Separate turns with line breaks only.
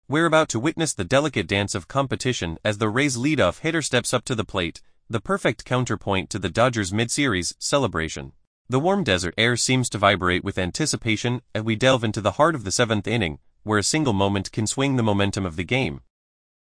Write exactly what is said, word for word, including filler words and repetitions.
We're about to witness the delicate dance of competition as the Rays' leadoff hitter steps up to the plate, the perfect counterpoint to the Dodgers' mid-series celebration. The warm desert air seems to vibrate with anticipation as we delve into the heart of the seventh inning, where a single moment can swing the momentum of the game.